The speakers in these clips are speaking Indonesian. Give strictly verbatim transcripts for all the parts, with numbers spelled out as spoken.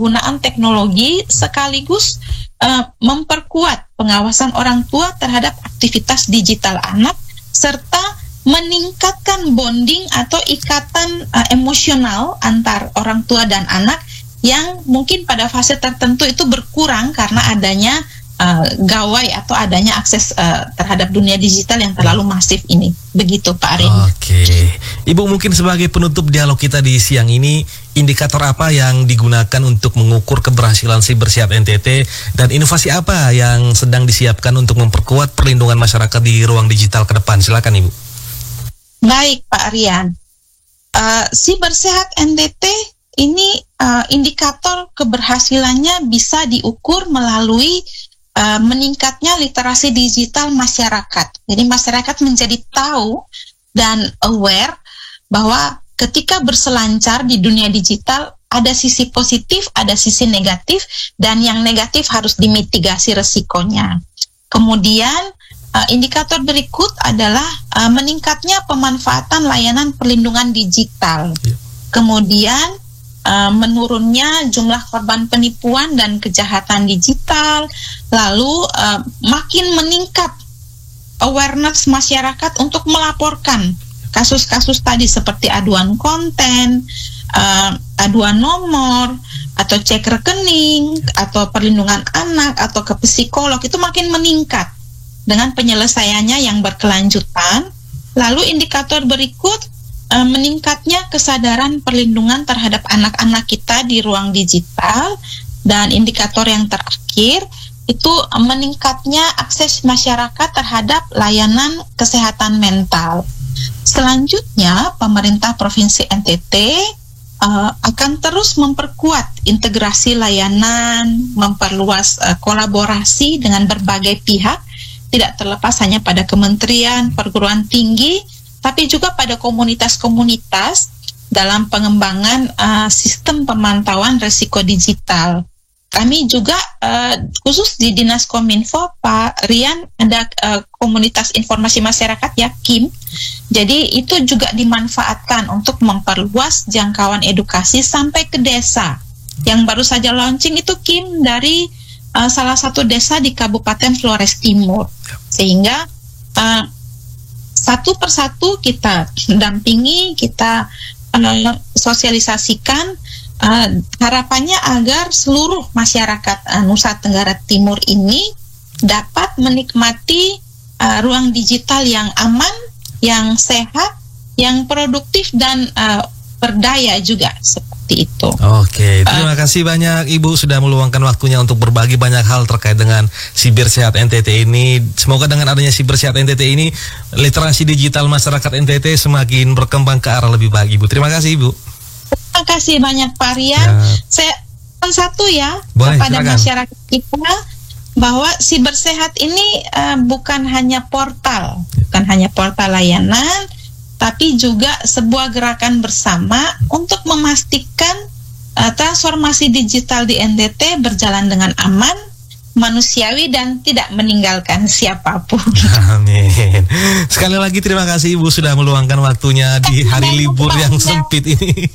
penggunaan teknologi sekaligus uh, memperkuat pengawasan orang tua terhadap aktivitas digital anak serta meningkatkan bonding atau ikatan uh, emosional antar orang tua dan anak yang mungkin pada fase tertentu itu berkurang karena adanya uh, gawai atau adanya akses uh, terhadap dunia digital yang terlalu masif ini. Begitu Pak Arin. Oke, Ibu mungkin sebagai penutup dialog kita di siang ini, indikator apa yang digunakan untuk mengukur keberhasilan Sibersiap N T T dan inovasi apa yang sedang disiapkan untuk memperkuat perlindungan masyarakat di ruang digital ke depan? Silakan Ibu. Baik Pak Rian, uh, Sibersehat N T T ini uh, indikator keberhasilannya bisa diukur melalui uh, meningkatnya literasi digital masyarakat. Jadi masyarakat menjadi tahu dan aware bahwa ketika berselancar di dunia digital ada sisi positif, ada sisi negatif, dan yang negatif harus dimitigasi resikonya. Kemudian uh, indikator berikut adalah uh, meningkatnya pemanfaatan layanan perlindungan digital. Kemudian Uh, menurunnya jumlah korban penipuan dan kejahatan digital, lalu uh, makin meningkat awareness masyarakat untuk melaporkan kasus-kasus tadi seperti aduan konten, uh, aduan nomor, atau cek rekening, atau perlindungan anak, atau ke psikolog, itu makin meningkat dengan penyelesaiannya yang berkelanjutan. Lalu indikator berikut, meningkatnya kesadaran perlindungan terhadap anak-anak kita di ruang digital, dan indikator yang terakhir itu meningkatnya akses masyarakat terhadap layanan kesehatan mental. Selanjutnya, pemerintah Provinsi N T T uh, akan terus memperkuat integrasi layanan, memperluas uh, kolaborasi dengan berbagai pihak, tidak terlepas hanya pada kementerian, perguruan tinggi, tapi juga pada komunitas-komunitas dalam pengembangan uh, sistem pemantauan risiko digital. Kami juga uh, khusus di Dinas Kominfo, Pak Rian, ada uh, komunitas informasi masyarakat ya, K I M. Jadi itu juga dimanfaatkan untuk memperluas jangkauan edukasi sampai ke desa. Yang baru saja launching itu K I M dari uh, salah satu desa di Kabupaten Flores Timur. Sehingga uh, satu persatu kita dampingi, kita uh, sosialisasikan, uh, harapannya agar seluruh masyarakat uh, Nusa Tenggara Timur ini dapat menikmati uh, ruang digital yang aman, yang sehat, yang produktif dan uh, berdaya juga, seperti itu. Oke, terima uh, kasih banyak Ibu sudah meluangkan waktunya untuk berbagi banyak hal terkait dengan Sibersehat N T T ini. Semoga dengan adanya Sibersehat N T T ini, literasi digital masyarakat N T T semakin berkembang ke arah lebih baik, Ibu. Terima kasih, Ibu. Terima kasih banyak Pak Rian. Ya. Saya satu ya Boleh, kepada silakan. Masyarakat kita bahwa Sibersehat ini uh, bukan hanya portal, bukan hanya portal layanan, tapi juga sebuah gerakan bersama untuk memastikan uh, transformasi digital di N T T berjalan dengan aman, manusiawi, dan tidak meninggalkan siapapun. Amin. Sekali lagi terima kasih Ibu sudah meluangkan waktunya di hari libur yang sempit ini.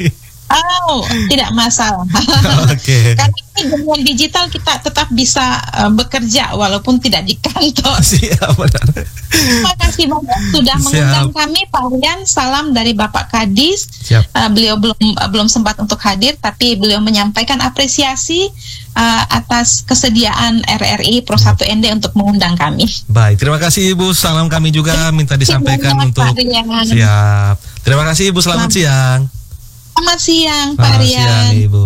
Oh, tidak masalah. Oke. Karena ini dengan digital kita tetap bisa uh, bekerja walaupun tidak di kantor. Siap, benar. Terima kasih banyak sudah mengundang kami, Pak Rian. Salam dari Bapak Kadis. Uh, beliau belum uh, belum sempat untuk hadir, tapi beliau menyampaikan apresiasi uh, atas kesediaan R R I Pro satu N D untuk mengundang kami. Baik, terima kasih Ibu. Salam kami juga minta disampaikan banyak, untuk. Siap. Terima kasih Ibu. Selamat, Selamat. siang. Selamat siang, Pak Selamat Rian. siang, Ibu.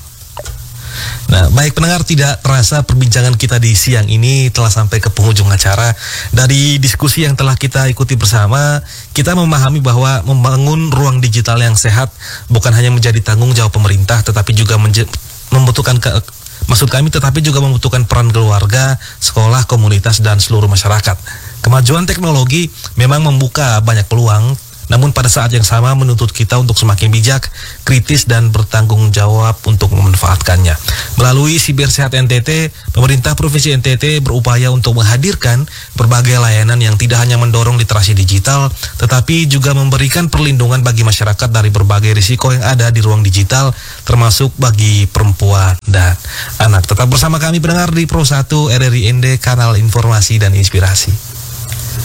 Nah, baik pendengar, tidak terasa perbincangan kita di siang ini telah sampai ke penghujung acara. Dari diskusi yang telah kita ikuti bersama, kita memahami bahwa membangun ruang digital yang sehat bukan hanya menjadi tanggung jawab pemerintah, tetapi juga menje- membutuhkan ke maksud kami tetapi juga membutuhkan peran keluarga, sekolah, komunitas, dan seluruh masyarakat. Kemajuan teknologi memang membuka banyak peluang, namun pada saat yang sama menuntut kita untuk semakin bijak, kritis, dan bertanggung jawab untuk memanfaatkannya. Melalui Sibersehat N T T, pemerintah Provinsi N T T berupaya untuk menghadirkan berbagai layanan yang tidak hanya mendorong literasi digital, tetapi juga memberikan perlindungan bagi masyarakat dari berbagai risiko yang ada di ruang digital, termasuk bagi perempuan dan Tetap bersama kami pendengar di Pro satu R R I N D, kanal informasi dan inspirasi.